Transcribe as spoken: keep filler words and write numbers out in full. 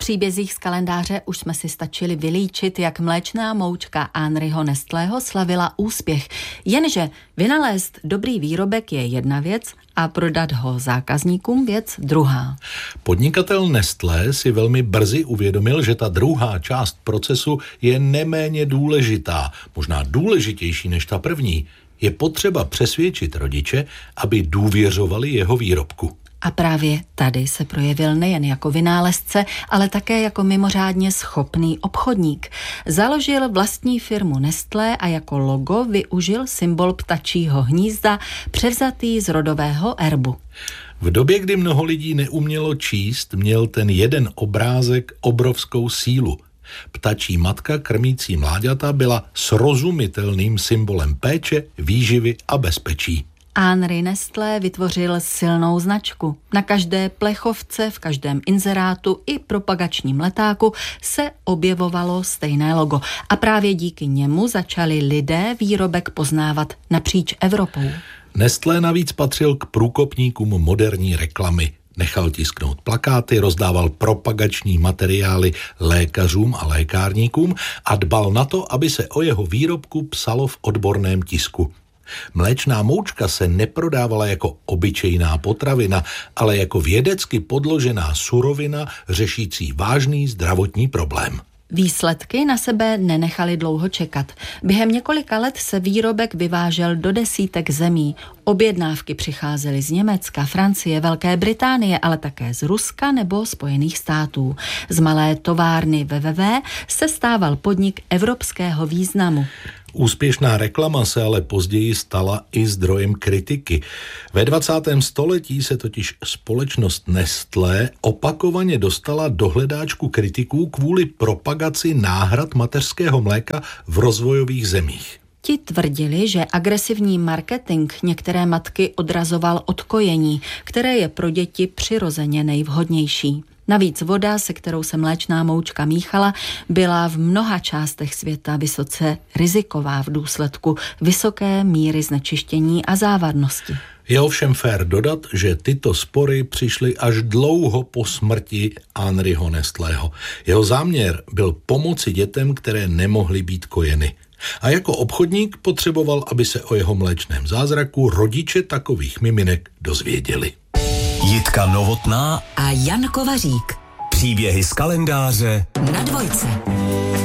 příbězích z kalendáře už jsme si stačili vylíčit, jak mléčná moučka Henryho Nestlého slavila úspěch. Jenže vynalézt dobrý výrobek je jedna věc a prodat ho zákazníkům věc druhá. Podnikatel Nestlé si velmi brzy uvědomil, že ta druhá část procesu je neméně důležitá, možná důležitější než ta první. Je potřeba přesvědčit rodiče, aby důvěřovali jeho výrobku. A právě tady se projevil nejen jako vynálezce, ale také jako mimořádně schopný obchodník. Založil vlastní firmu Nestlé a jako logo využil symbol ptačího hnízda, převzatý z rodového erbu. V době, kdy mnoho lidí neumělo číst, měl ten jeden obrázek obrovskou sílu. Ptačí matka krmící mláďata byla srozumitelným symbolem péče, výživy a bezpečí. Henry Nestlé vytvořil silnou značku. Na každé plechovce, v každém inzerátu i propagačním letáku se objevovalo stejné logo. A právě díky němu začali lidé výrobek poznávat napříč Evropou. Nestlé navíc patřil k průkopníkům moderní reklamy. Nechal tisknout plakáty, rozdával propagační materiály lékařům a lékárníkům a dbal na to, aby se o jeho výrobku psalo v odborném tisku. Mléčná moučka se neprodávala jako obyčejná potravina, ale jako vědecky podložená surovina řešící vážný zdravotní problém. Výsledky na sebe nenechali dlouho čekat. Během několika let se výrobek vyvážel do desítek zemí. Objednávky přicházely z Německa, Francie, Velké Británie, ale také z Ruska nebo Spojených států. Z malé továrny W W W se stával podnik evropského významu. Úspěšná reklama se ale později stala i zdrojem kritiky. Ve dvacátém století se totiž společnost Nestlé opakovaně dostala do hledáčku kritiků kvůli propagaci náhrad mateřského mléka v rozvojových zemích. Ti tvrdili, že agresivní marketing některé matky odrazoval od kojení, které je pro děti přirozeně nejvhodnější. Navíc voda, se kterou se mléčná moučka míchala, byla v mnoha částech světa vysoce riziková v důsledku vysoké míry znečištění a závadnosti. Je ovšem fér dodat, že tyto spory přišly až dlouho po smrti Henryho Nestlého. Jeho záměr byl pomoci dětem, které nemohly být kojeny. A jako obchodník potřeboval, aby se o jeho mléčném zázraku rodiče takových miminek dozvěděli. Jitka Novotná a Jan Kovařík. Příběhy z kalendáře na Dvojce.